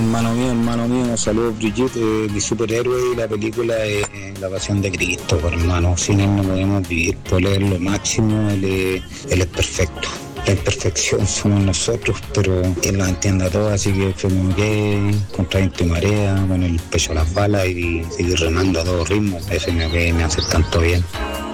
Hermano mío, saludos Brigitte, mi superhéroe y la película es La Pasión de Cristo, por hermano, sin él no podemos vivir, por él es lo máximo, él es perfecto. La imperfección somos nosotros, pero él la entiende a todas, así que FMK, contra viento y marea, con el pecho a las balas y seguir remando a todo ritmo. FMK me hace tanto bien.